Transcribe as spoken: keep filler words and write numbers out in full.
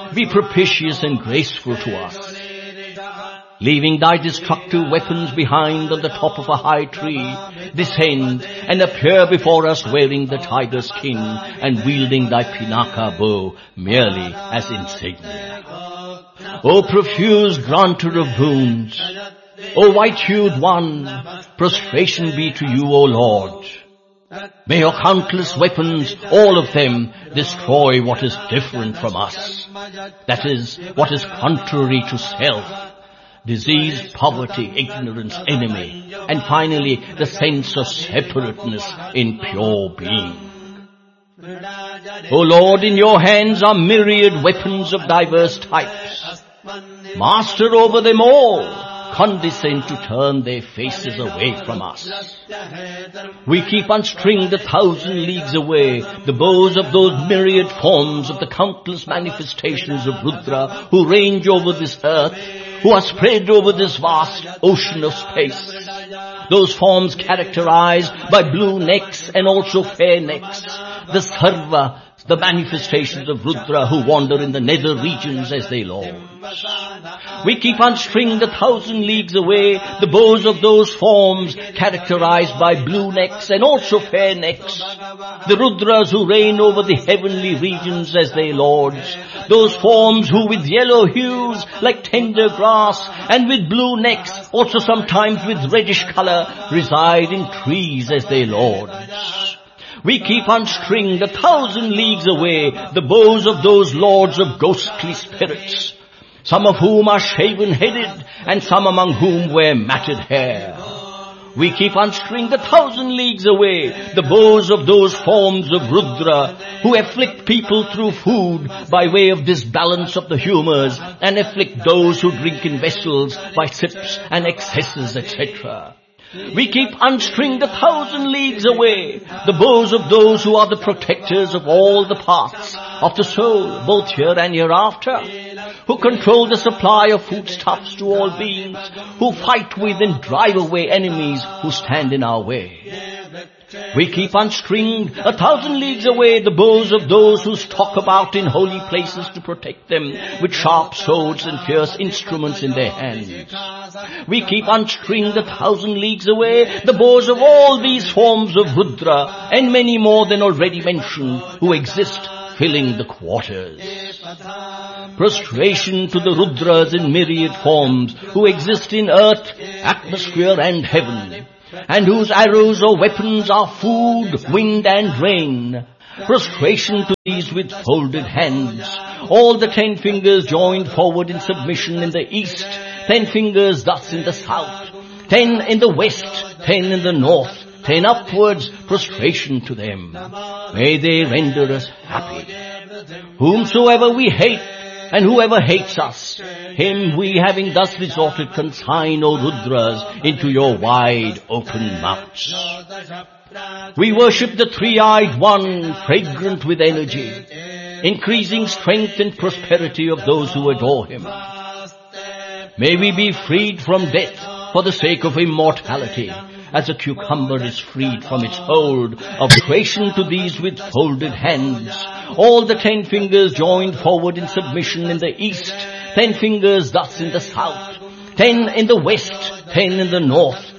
be propitious and graceful to us. Leaving thy destructive weapons behind on the top of a high tree, descend and appear before us wearing the tiger's skin and wielding thy Pinaka bow merely as insignia. O profuse granter of boons, O white-hued one, prostration be to you, O Lord. May your countless weapons, all of them, destroy what is different from us. That is, what is contrary to self. Disease, poverty, ignorance, enemy, and finally the sense of separateness in pure being. O Lord, in your hands are myriad weapons of diverse types. Master over them all, condescend to turn their faces away from us. We keep unstringed a thousand leagues away the bows of those myriad forms of the countless manifestations of Rudra who range over this earth, who are spread over this vast ocean of space. Those forms characterized by blue necks and also fair necks. The Sarva, the manifestations of Rudra who wander in the nether regions as they launch. We keep unstringed a thousand leagues away the bows of those forms characterized by blue necks and also fair necks. The Rudras who reign over the heavenly regions as they lords. Those forms who with yellow hues like tender grass and with blue necks, also sometimes with reddish color, reside in trees as they lords. We keep unstringed a thousand leagues away the bows of those lords of ghostly spirits, some of whom are shaven-headed and some among whom wear matted hair. We keep unstringed a thousand leagues away the bows of those forms of Rudra who afflict people through food by way of disbalance of the humors and afflict those who drink in vessels by sips and excesses, et cetera. We keep unstringed a thousand leagues away the bows of those who are the protectors of all the paths of the soul, both here and hereafter, who control the supply of foodstuffs to all beings, who fight with and drive away enemies who stand in our way. We keep unstringed a thousand leagues away the bows of those who stalk about in holy places to protect them with sharp swords and fierce instruments in their hands. We keep unstringed a thousand leagues away the bows of all these forms of Rudra and many more than already mentioned who exist filling the quarters. Prostration to the Rudras in myriad forms who exist in earth, atmosphere and heaven, and whose arrows or weapons are food, wind and rain. Prostration to these with folded hands, all the ten fingers joined forward in submission in the east, ten fingers thus in the south, ten in the west, ten in the north, ten upwards, prostration to them. May they render us happy. Whomsoever we hate, and whoever hates us, him we having thus resorted consign, O Rudras, into your wide open mouths. We worship the three-eyed one, fragrant with energy, increasing strength and prosperity of those who adore him. May we be freed from death for the sake of immortality, as a cucumber is freed from its hold of creation to these with folded hands, all the ten fingers joined forward in submission in the east, ten fingers thus in the south, ten in the west, ten in the north,